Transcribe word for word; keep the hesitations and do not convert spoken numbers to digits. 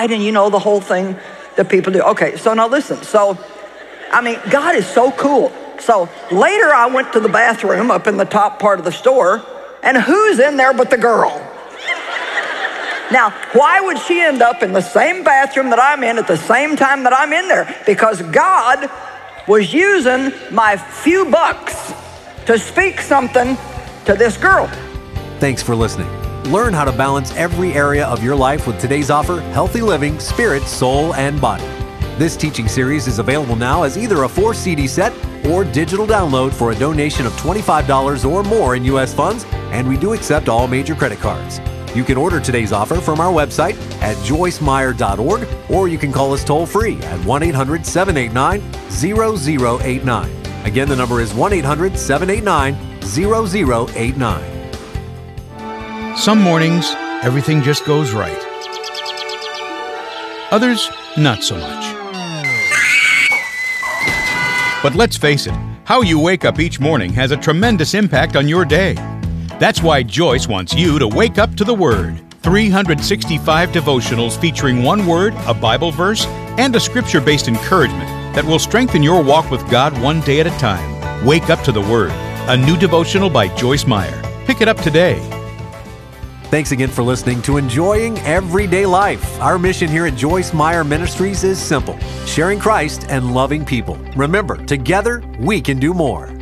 right? And you know the whole thing that people do. Okay, so now listen. So, I mean, God is so cool. So later I went to the bathroom up in the top part of the store, and who's in there but the girl? Now, why would she end up in the same bathroom that I'm in at the same time that I'm in there? Because God was using my few bucks to speak something to this girl. Thanks for listening. Learn how to balance every area of your life with today's offer, Healthy Living, Spirit, Soul, and Body. This teaching series is available now as either a four C D set or digital download for a donation of twenty-five dollars or more in U S funds, and we do accept all major credit cards. You can order today's offer from our website at joyce meyer dot org, or you can call us toll-free at one eight hundred, seven eight nine, zero zero eight nine. Again, the number is one eight hundred, seven eight nine, zero zero eight nine. Some mornings, everything just goes right. Others, not so much. But let's face it, how you wake up each morning has a tremendous impact on your day. That's why Joyce wants you to wake up to the Word. three hundred sixty-five devotionals featuring one word, a Bible verse, and a scripture-based encouragement that will strengthen your walk with God one day at a time. Wake Up to the Word, a new devotional by Joyce Meyer. Pick it up today. Thanks again for listening to Enjoying Everyday Life. Our mission here at Joyce Meyer Ministries is simple: sharing Christ and loving people. Remember, together we can do more.